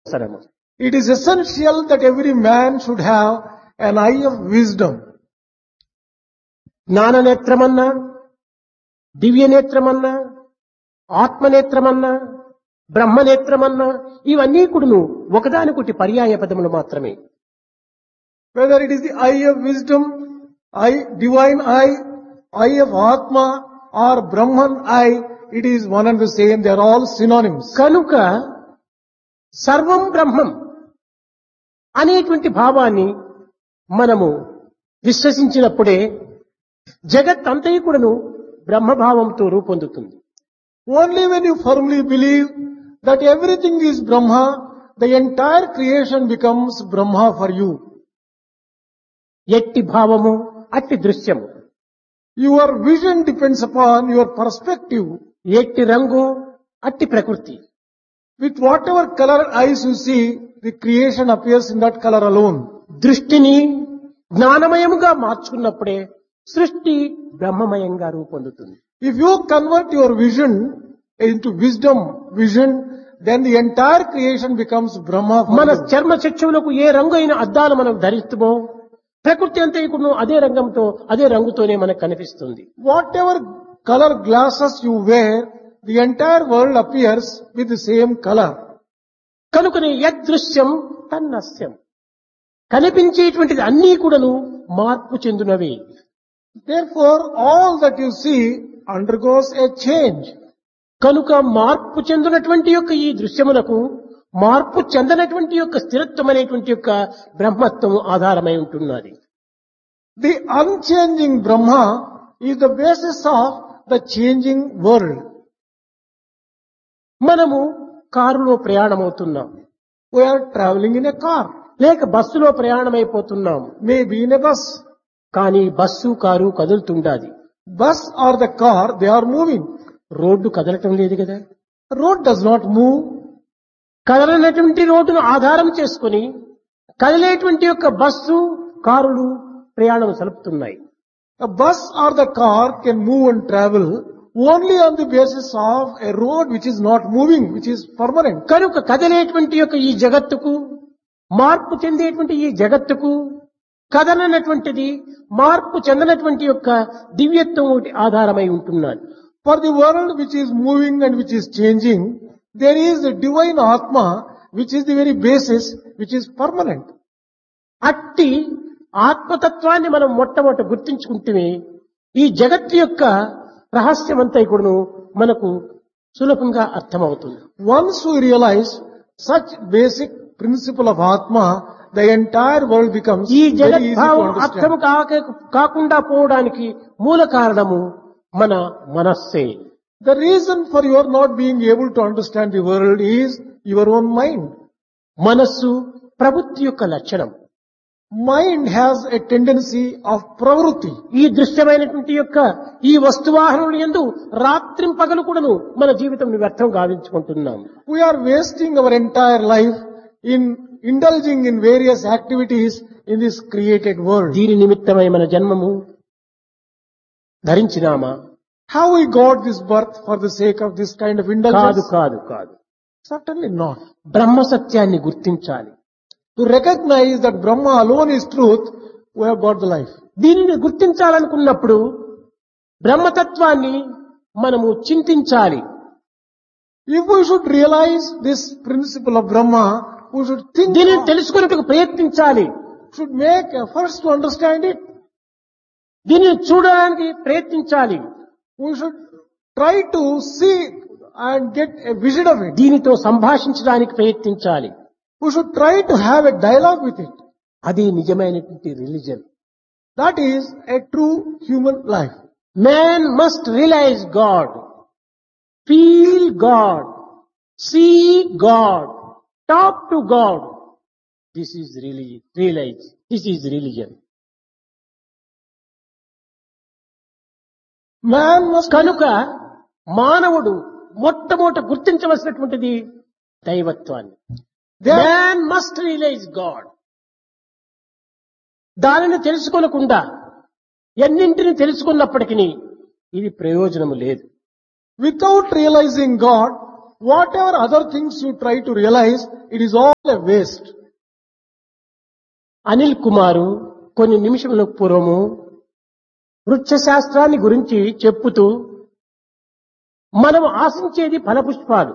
అవసరము. It is essential that every man should have an eye of wisdom. జ్ఞాననేత్రమన్నా, దివ్యనేత్రమన్నా, ఆత్మనేత్రమన్నా, బ్రహ్మనేత్రమన్నా ఇవన్నీ కూడాను ఒకదానికొకటి పర్యాయ పదములు మాత్రమే. Whether it is the eye of wisdom, divine eye of Atma or Brahman eye, it is one and the same. They are all synonyms. కనుక సర్వం బ్రహ్మం అనేటువంటి భావాన్ని మనము విశ్వసించినప్పుడే జగత్ అంతయు కూడాను బ్రహ్మభావంతో రూపొందుతుంది. Only when you firmly believe that everything is Brahma, the entire creation becomes Brahma for you. ఎట్టి భావము అట్టి దృశ్యము, Your vision depends upon your perspective. ఎట్టి రంగు అట్టి ప్రకృతి. With whatever color eyes you see, the creation appears in that color alone. దృష్టిని జ్ఞానమయముగా మార్చుకున్నప్పుడే సృష్టి బ్రహ్మమయంగా రూపొందుతుంది. If you convert your vision into wisdom vision, then the entire creation becomes Brahma for మన you. చర్మ చక్షువులకు ఏ రంగు అయిన అద్దాలు మనం ధరిస్తామో ప్రకృతి అంతయుకును అదే రంగంతో అదే రంగుతోనే మనకు కనిపిస్తుంది. Whatever color glasses you wear, the entire world appears with the same color. కనుకనే యదృశ్యం తన్నస్యం, కనిపించేటువంటిది అన్నీ కూడాను మార్పు చెందునవి. Therefore, all that you see undergoes a change. కనుక మార్పు చెందినటువంటి యొక్క ఈ దృశ్యములకు మార్పు చెందనటువంటి యొక్క స్థిరత్వం అనేటువంటి యొక్క బ్రహ్మత్వం ఆధారమై ఉంటున్నది. The unchanging Brahma is the basis of the changing world. మనము కారులో ప్రయాణమవుతున్నాం, We are traveling in a car, లేక బస్సులో ప్రయాణమైపోతున్నాం. maybe in a bus. కానీ bus car కదులుతుండాది. Bus or the car, they are moving. Road కదలటం లేదు కదా. Road does not move. కదలనటువంటి రోడ్డును ఆధారం చేసుకుని కదిలేటువంటి యొక్క బస్సు కారులు ప్రయాణం సలుపుతున్నాయి. A bus or the car can move and travel only on the basis of a road which is not moving, which is permanent. కనుక కదిలేటువంటి యొక్క ఈ జగత్తుకు, మార్పు చెందేటువంటి ఈ జగత్తుకు కదలనటువంటిది మార్పు చెందనటువంటి యొక్క దివ్యత్వం ఒకటి ఆధారమై ఉంటున్నది. For the world which is moving and which is changing, there is a divine Atma which is the very basis, which is permanent. అట్టి ఆత్మతత్వాన్ని మనం మొట్టమొదట గుర్తించుకుంటే ఈ జగత్తు యొక్క రహస్యమంతా కూడాను మనకు సులభంగా అర్థమవుతుంది. Once we realize such basic principle of Atma, the entire world becomes ఈ very జగత్ easy to భావం అర్థము understand. కాకుండా పోవడానికి మూల కారణము మన మనస్సే. The reason for your not being able to understand the world is your own mind. మనస్సు ప్రవృత్తి యొక్క లక్షణం. Mind has a tendency of pravruti. ఈ దృశ్యమైనటువంటి యొక్క ఈ వస్తువాహనములు యందు రాత్రింపగలు కూడాను మన జీవితం వ్యర్థం గావించుకుంటున్నాం. We are wasting our entire life in indulging in various activities in this created world. దీని నిమిత్తమై మన జన్మము ధరించినామా? Have we got this birth for the sake of this kind of కాదు indulgence? కాదు కాదు. Certainly not. బ్రహ్మ సత్యాన్ని గుర్తించాలి. To recognize that Brahma alone is truth, we have got the life. దీనిని గుర్తించాలనుకున్నప్పుడు బ్రహ్మతత్వాన్ని మనము చింతించాలి. If we should realize this principle of Brahma, we should think, దీనిని తెలుసుకున్నట్టుకు ప్రయత్నించాలి. should make efforts to understand it. దీనిని చూడడానికి ప్రయత్నించాలి. We should try to see and get a vision of it. దీనితో సంభాషించడానికి ప్రయత్నించాలి. We should try to have a dialogue with it. అది నిజమైనటువంటి religion. That is a true human life. Man must realize God, feel God, see God, talk to God. This is religion. Realize. This is religion. Man must కనుక మానవుడు మొట్టమొదట గుర్తించవలసినటువంటిది దైవత్వాన్ని. Man must realize God. దానిని తెలుసుకోనకుండా ఎన్నింటిని తెలుసుకున్నప్పటికీ ఇది ప్రయోజనము లేదు. Without realizing God, whatever other things you try to realize, it is all a waste. Anil కుమారు కొన్ని నిమిషముల పూర్వము వృక్షశాస్త్రాన్ని గురించి చెప్పుతూ మనం ఆశించేది ఫలపుష్పాలు.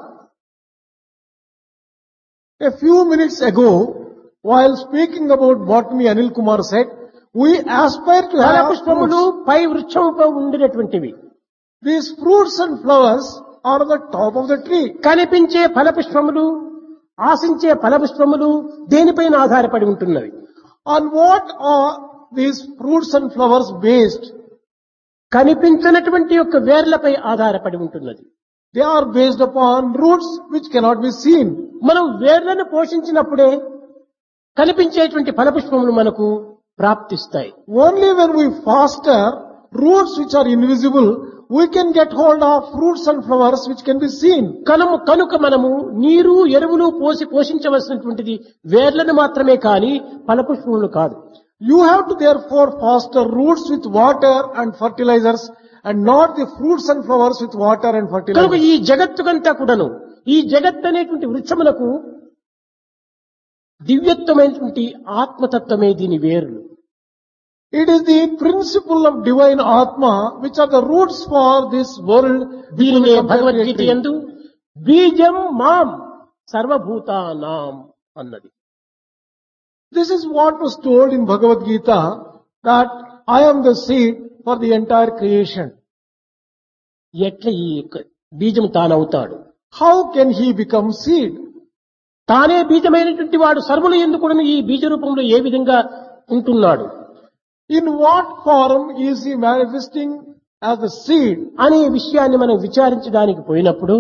A few minutes ago, while speaking about botany, Anil Kumar said, we aspire to have ఫలపుష్పములు fruits. Pi వృక్షంపై ఉండినటువంటివి. These fruits and flowers are on the top of the tree. కనిపించే ఫలపుష్పములు, ఆశించే ఫలపుష్పములు దేనిపైన ఆధారపడి ఉంటున్నవి? On what are these fruits and flowers based? కనిపించినటువంటి యొక్క వేర్లపై ఆధారపడి ఉంటున్నది. They are based upon roots which cannot be seen. మనం వేర్లను పోషించినప్పుడే కనిపించేటువంటి ఫలపుష్పములు మనకు ప్రాప్తిస్తాయి. Only when we foster roots which are invisible, we can get hold of fruits and flowers which can be seen. కనుక మనము నీరు ఎరువులు పోసి పోషించవలసినటువంటిది వేర్లను మాత్రమే కానీ ఫలపుష్పములు కాదు. You have to therefore foster roots with water and fertilizers and not the fruits and flowers with water and కనుక fertilizers. ఈ జగత్తుకంతా కూడాను ఈ జగత్ అనేటువంటి వృక్షములకు దివ్యత్వమైనటువంటి ఆత్మతత్వమే దీని వేర్లు. It is the principle of divine Atma which are the roots for this world. దీనినే భగవద్గీత యందు బీజం మాం సర్వభూతానాం అన్నది. This is what was told in Bhagavad Gita, that I am the seed for the entire creation. ఎట్లా ఈ బీజం తానవుతాడు? How can he become seed? తానే బీజమైనటువంటి వాడు సర్వులు ఎందుకు ఈ బీజ రూపంలో ఏ విధంగా ఉంటున్నాడు In what form is he manifesting as the seed? అనే విషయాన్ని మనం విచారించడానికి పోయినప్పుడు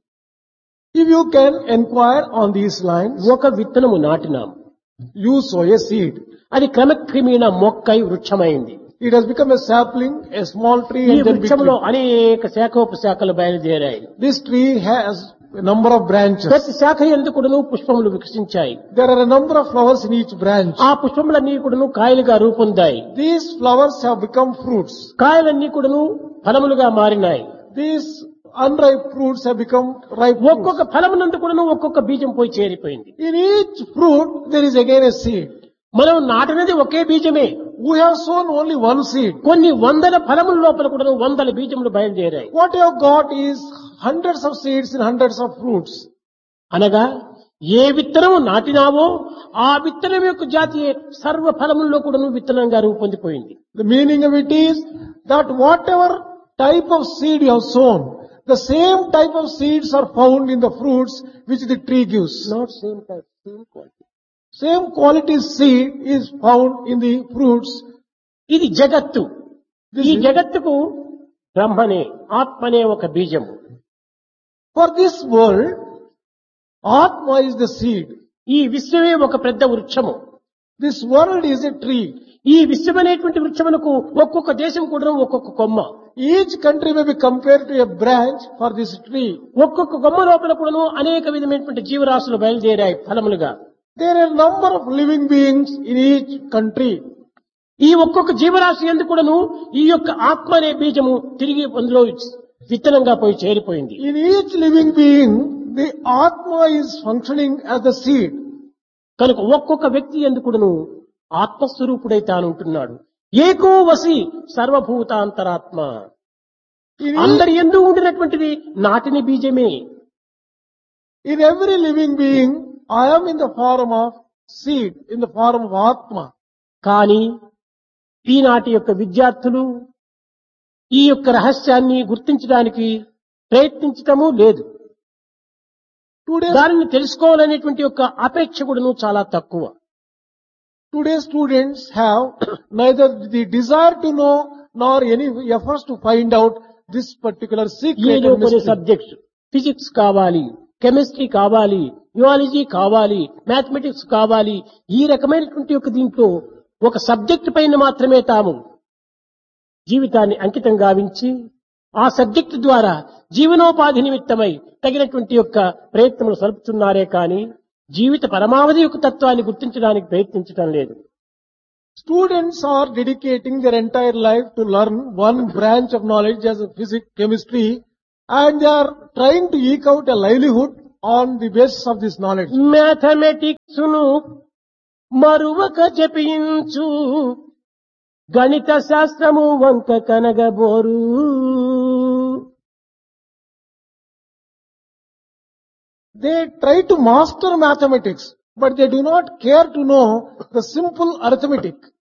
If you can inquire on these lines, ఒక విత్తనము నాటినాం, you sow a seed. అది క్రమక్రమేణ మొక్కై వృక్షమైంది. It has become a sapling, a small tree, ఈ and then big వృక్షంలో tree. అనేక శాఖోపశాఖలు బయలుదేరాయి. This tree has a number of branches. ప్రతి శాఖ ఎందుకును పుష్పములు వికసించాయి. There are a number of flowers in each branch. ఆ పుష్పములన్నీ కూడాను కాయలుగా రూపొందాయి. These flowers have become fruits. కాయలన్నీ కూడాను ఫలములుగా మారినాయి. These unripe fruits have become ripe fruits. ఒక్కొక్క ఫలమునందు కూడాను ఒక్కొక్క బీజం పోయి చేరిపోయింది. In each fruit, there is again a seed. మనం నాటినది ఒకే బీజమే. We have sown only one seed. కొన్ని వందల ఫలముల లోపల కూడా వందల బీజములు బయలుదేరాయి. What you have got is hundreds of seeds in hundreds of fruits. అనగా ఏ విత్తనము నాటినావో ఆ విత్తనం యొక్క జాతి సర్వ ఫలముల్లో కూడా విత్తనంగా రూపొందిపోయింది. The meaning of it is that whatever type of seed you have sown, the same type of seeds are found in the fruits which the tree gives. Not same type, same quality. Same quality seed is found in the fruits. ఇది జగత్తు. ఈ జగత్తుకు బ్రహ్మనే ఆత్మనే ఒక బీజము. For this world, Atma is the seed. ఈ విశ్వమే ఒక పెద్ద వృక్షము. This world is a tree. ఈ విశ్వమనేటువంటి వృక్షమునకు ఒక్కొక్క దేశం కూడా ఒక్కొక్క కొమ్మ. Each country may be compared to a branch for this tree. ఒక్కొక్క కొమ్మ లోపల కూడాను అనేక విధమైనటువంటి జీవరాశులు బయలుదేరాయి ఫలములుగా. There are a number of living beings in each country. ఈ ఒక్కొక్క జీవరాశి ఎందుకు కూడాను ఈ యొక్క ఆత్మ అనే బీజము తిరిగి అందులో విత్తనంగా పోయి చేరిపోయింది. In each living being, the Atma is functioning as the seed. కనుక ఒక్కొక్క వ్యక్తి ఎందుకు కూడాను ఆత్మస్వరూపుడై తానుంటున్నాడు. ఏకో వసి సర్వభూతాంతరాత్మ. అందరి యందు ఉండినటువంటిది నాటిని బీజమే. In every living being, I am in the form of seed, in the form of Atma. కానీ ఈనాటి యొక్క విద్యార్థులు ఈ యొక్క రహస్యాన్ని గుర్తించడానికి ప్రయత్నించటము లేదు. దానిని తెలుసుకోవాలనేటువంటి యొక్క అపేక్ష కూడాను చాలా తక్కువ. Today's students have neither the desire to know nor any efforts to find out this particular secret ఏదో and కొన్ని mystery. సబ్జెక్ట్స్ ఫిజిక్స్ కావాలి, కెమిస్ట్రీ కావాలి, జియాలజీ కావాలి, మ్యాథమెటిక్స్ కావాలి, ఈ రకమైనటువంటి యొక్క దీంట్లో ఒక సబ్జెక్ట్ పైన మాత్రమే తాము జీవితాన్ని అంకితం గావించి ఆ సబ్జెక్ట్ ద్వారా జీవనోపాధి నిమిత్తమై తగినటువంటి యొక్క ప్రయత్నములు సలుపుతున్నారే కానీ జీవిత పరమావధి యొక్క తత్వాన్ని గుర్తించడానికి ప్రయత్నించడం లేదు. Students are dedicating their entire life to learn one branch of knowledge as a physics, chemistry, and they are trying to eke out a livelihood on the basis of this knowledge. Mathematics ను మరువక జపించు గణిత శాస్త్రము వంక కనగబోరు. They try to master mathematics, but they do not care to know the simple arithmetic.